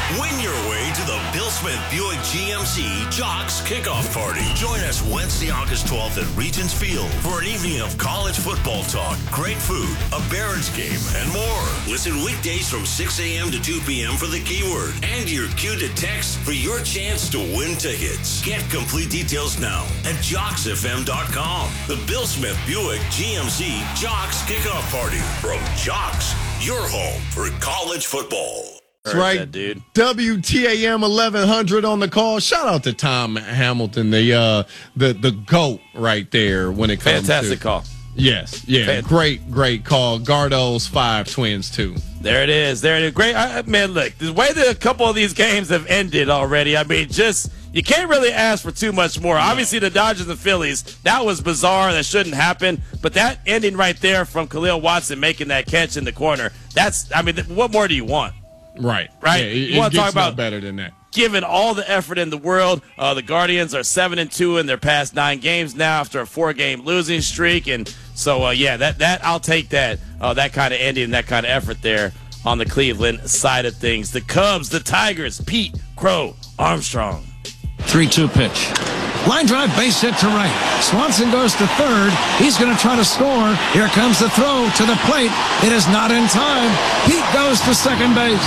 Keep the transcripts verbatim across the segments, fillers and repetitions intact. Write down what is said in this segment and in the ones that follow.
Win your way to the Bill Smith Buick G M C Jocks Kickoff Party. Join us Wednesday, August twelfth at Regents Field for an evening of college football talk, great food, a Barons game, and more. Listen weekdays from six a.m. to two p.m. for the keyword and your cue to text for your chance to win tickets. Get complete details now at jocks f m dot com. The Bill Smith Buick G M C Jocks Kickoff Party from Jocks, your home for college football. That's right, that, dude. W T A M eleven hundred on the call. Shout out to Tom Hamilton, the uh, the the GOAT right there when it comes Fantastic to. call. Yes, yeah, Fantastic. great, great call. Gardo's five twins too. There it is. There it is. Great. I, man, look, the way that a couple of these games have ended already, I mean, just you can't really ask for too much more. No. Obviously, the Dodgers and Phillies, that was bizarre. That shouldn't happen. But that ending right there from Khalil Watson making that catch in the corner, that's, I mean, what more do you want? Right. Right. Yeah, it, you want to talk about better than that. Given all the effort in the world, uh, the Guardians are seven and two in their past nine games now after a four-game losing streak, and so uh, yeah, that that I'll take that uh, that kind of ending, that kind of effort there on the Cleveland side of things. The Cubs, the Tigers, Pete Crow Armstrong. three two pitch. Line drive, base hit to right. Swanson goes to third. He's going to try to score. Here comes the throw to the plate. It is not in time. Pete goes to second base.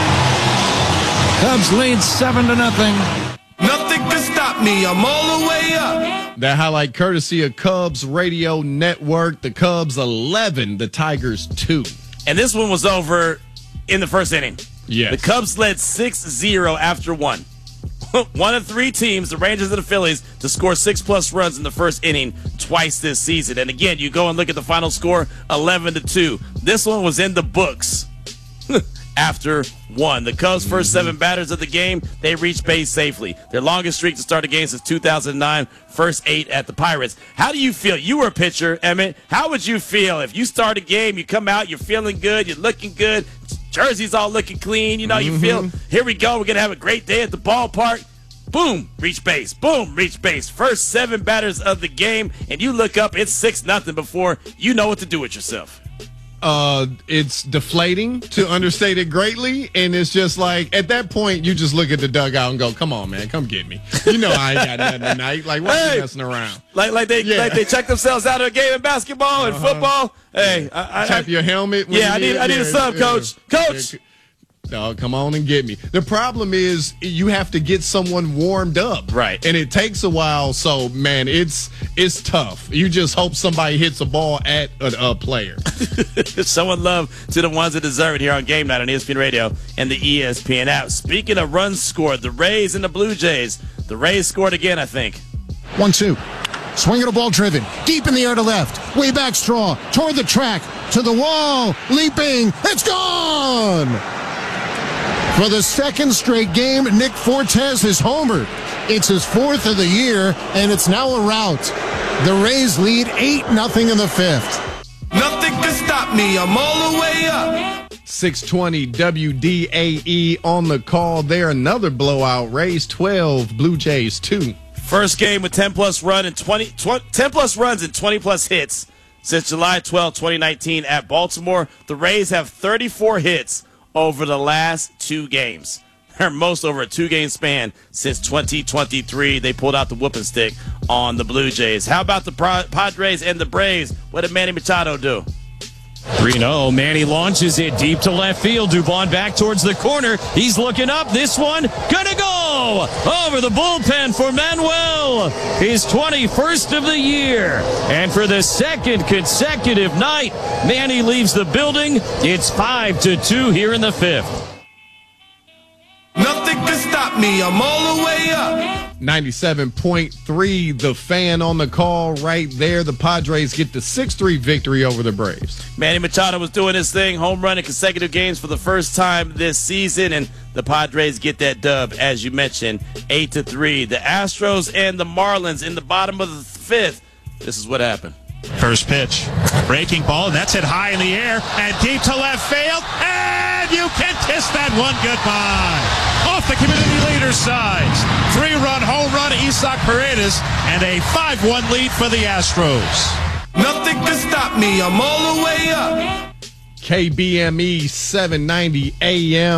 Cubs lead seven to nothing. Nothing can stop me. I'm all the way up. That highlight courtesy of Cubs Radio Network. The Cubs eleven, the Tigers two. And this one was over in the first inning. Yes. The Cubs led six zero after one. One of three teams, the Rangers and the Phillies, to score six-plus runs in the first inning twice this season. And again, you go and look at the final score, eleven to two. This one was in the books after one. The Cubs' first seven batters of the game, they reached base safely. Their longest streak to start a game since two thousand nine, first eight at the Pirates. How do you feel? You were a pitcher, Emmett. How would you feel if you start a game, you come out, you're feeling good, you're looking good, jersey's all looking clean, you know, you Mm-hmm. feel, here we go, we're going to have a great day at the ballpark. Boom, reach base. Boom, reach base. First seven batters of the game, and you look up, it's six nothing before you know what to do with yourself. Uh, it's deflating, to understate it greatly, and it's just like, at that point, you just look at the dugout and go, come on, man, come get me. You know I ain't got nothing tonight. Like, why Hey. you messing around? Like like they Yeah. like they check themselves out of a game in basketball and Uh-huh. football. Hey, I, I, Tap your helmet. when yeah, I you need get- I need a yeah, sub, yeah. coach. Coach. Yeah. No, come on and get me. The problem is you have to get someone warmed up. Right. And it takes a while, so, man, it's it's tough. You just hope somebody hits a ball at a, a player. Someone love to the ones that deserve it here on Game Night on E S P N Radio and the E S P N app. Speaking of runs scored, the Rays and the Blue Jays. The Rays scored again, I think. one two. Swing at a ball driven. Deep in the air to left. Way back Straw. Toward the track. To the wall. Leaping. It's gone! For the second straight game, Nick Fortes has homered. It's his fourth of the year, and it's now a rout. The Rays lead eight nothing in the fifth. Nothing can stop me. I'm all the way up. six twenty W D A E on the call there. Another blowout. Rays twelve, Blue Jays two. First game with ten plus run and twenty, twenty ten plus runs and twenty plus hits since July twelfth, twenty nineteen at Baltimore. The Rays have thirty-four hits over the last two games. Their most over a two-game span since twenty twenty-three. They pulled out the whooping stick on the Blue Jays. How about the Padres and the Braves? What did Manny Machado do? three oh, Manny launches it deep to left field. Dubon back towards the corner. He's looking up. This one gonna go over the bullpen for Manuel. His twenty-first of the year. And for the second consecutive night, Manny leaves the building. It's five to two here in the fifth. Nothing can stop me. I'm all the way up. ninety-seven point three, the fan on the call right there. The Padres get the six three victory over the Braves. Manny Machado was doing his thing, home run in consecutive games for the first time this season, and the Padres get that dub, as you mentioned, eight to three. The Astros and the Marlins in the bottom of the fifth. This is what happened. First pitch, breaking ball, and that's hit high in the air and deep to left field, and you can kiss that one goodbye. Off the community leader's side, three-run home run, Isaac Paredes, and a five one lead for the Astros. Nothing can stop me. I'm all the way up. K B M E seven ninety A M.